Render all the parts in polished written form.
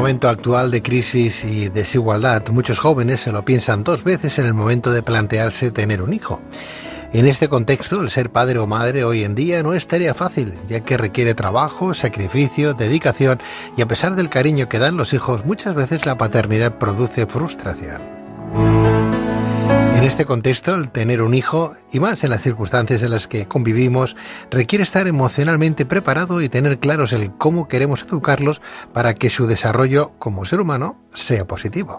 momento actual de crisis y desigualdad, muchos jóvenes se lo piensan dos veces en el momento de plantearse tener un hijo. En este contexto, el ser padre o madre hoy en día no es tarea fácil, ya que requiere trabajo, sacrificio, dedicación, y a pesar del cariño que dan los hijos, muchas veces la paternidad produce frustración. En este contexto, el tener un hijo, y más en las circunstancias en las que convivimos, requiere estar emocionalmente preparado y tener claros el cómo queremos educarlos para que su desarrollo como ser humano sea positivo.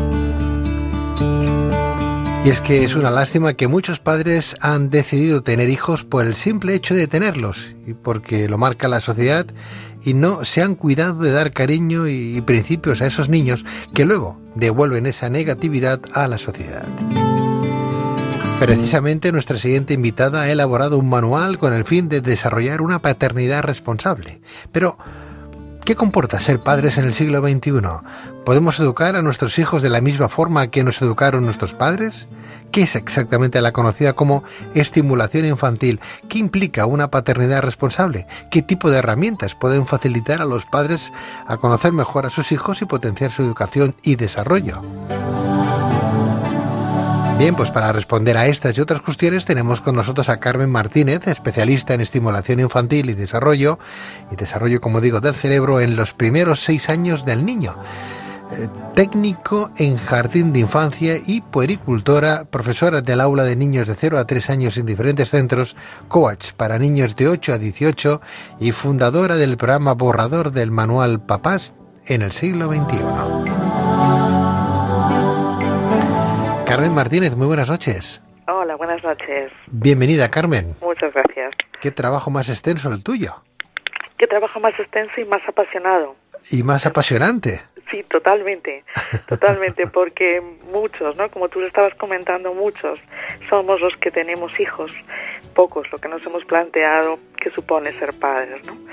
Y es que es una lástima que muchos padres han decidido tener hijos por el simple hecho de tenerlos, y porque lo marca la sociedad, y no se han cuidado de dar cariño y principios a esos niños que luego devuelven esa negatividad a la sociedad. Precisamente nuestra siguiente invitada ha elaborado un manual con el fin de desarrollar una paternidad responsable. Pero, ¿qué comporta ser padres en el siglo XXI? ¿Podemos educar a nuestros hijos de la misma forma que nos educaron nuestros padres? ¿Qué es exactamente la conocida como estimulación infantil? ¿Qué implica una paternidad responsable? ¿Qué tipo de herramientas pueden facilitar a los padres a conocer mejor a sus hijos y potenciar su educación y desarrollo? Bien, pues para responder a estas y otras cuestiones tenemos con nosotros a Carmen Martínez, especialista en estimulación infantil y desarrollo, como digo, del cerebro en los primeros 6 años del niño. Técnico en jardín de infancia y puericultora, profesora del aula de niños de 0 a 3 años en diferentes centros, coach para niños de 8 a 18 y fundadora del programa borrador del manual Papás en el siglo XXI. Carmen Martínez, muy buenas noches. Hola, buenas noches. Bienvenida, Carmen. Muchas gracias. ¿Qué trabajo más extenso el tuyo? ¿Qué trabajo más extenso y más apasionado? Y más apasionante. Sí, totalmente, totalmente, porque muchos, ¿no? Como tú lo estabas comentando, muchos somos los que tenemos hijos, pocos lo que nos hemos planteado que supone ser padres, ¿no?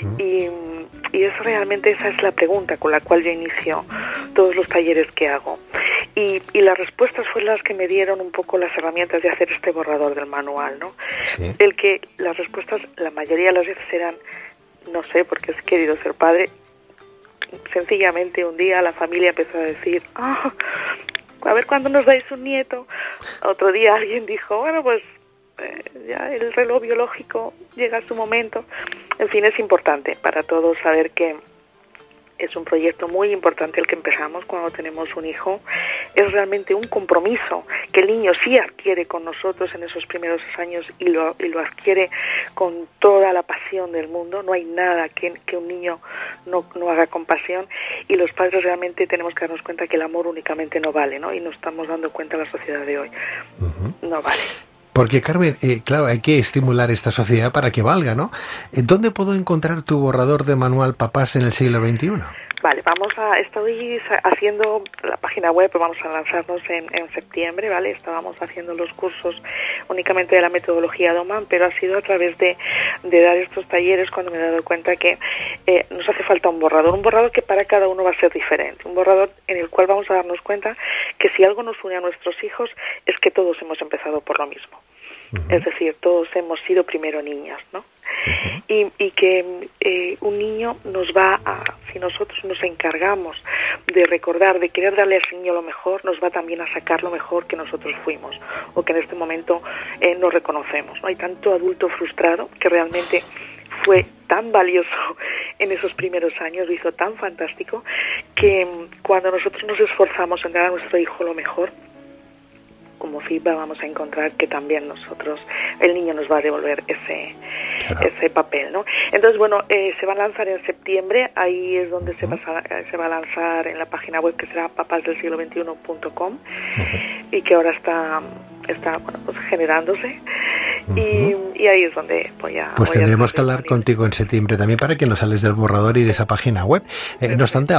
Y eso realmente, esa es la pregunta con la cual yo inicio todos los talleres que hago. Y las respuestas fueron las que me dieron un poco las herramientas de hacer este borrador del manual, ¿no? Sí. El que las respuestas, la mayoría de las veces eran, no sé, porque he querido ser padre. Sencillamente un día la familia empezó a decir, a ver cuándo nos dais un nieto. Otro día alguien dijo, bueno, pues ya el reloj biológico llega a su momento. En fin, es importante para todos saber que es un proyecto muy importante el que empezamos cuando tenemos un hijo. Es realmente un compromiso que el niño sí adquiere con nosotros en esos primeros años y lo adquiere con toda la pasión del mundo. No hay nada que un niño no haga con pasión, y los padres realmente tenemos que darnos cuenta que el amor únicamente no vale, ¿no? Y nos estamos dando cuenta en la sociedad de hoy. No vale. Porque, Carmen, claro, hay que estimular esta sociedad para que valga, ¿no? ¿Dónde puedo encontrar tu borrador de manual Papás en el siglo XXI? Vale, estoy haciendo la página web, vamos a lanzarnos en septiembre, ¿vale? Estábamos haciendo los cursos únicamente de la metodología Doman, pero ha sido a través de dar estos talleres cuando me he dado cuenta que nos hace falta un borrador que para cada uno va a ser diferente, un borrador en el cual vamos a darnos cuenta que si algo nos une a nuestros hijos es que todos hemos empezado por lo mismo. Es decir, todos hemos sido primero niñas, ¿no? Y que un niño nos va a, si nosotros nos encargamos de recordar, de querer darle a ese niño lo mejor, nos va también a sacar lo mejor que nosotros fuimos o que en este momento no reconocemos, ¿no? Hay tanto adulto frustrado que realmente fue tan valioso en esos primeros años, lo hizo tan fantástico, que cuando nosotros nos esforzamos en dar a nuestro hijo lo mejor, como feedback vamos a encontrar que también el niño nos va a devolver ese papel, ¿no? Entonces, bueno, se va a lanzar en septiembre, ahí es donde se va a lanzar en la página web que será papasdelsiglo21.com y que ahora está bueno, pues generándose. Y ahí es donde Pues tendremos que hablar contigo en septiembre también para que nos hables del borrador y de esa página web. No obstante,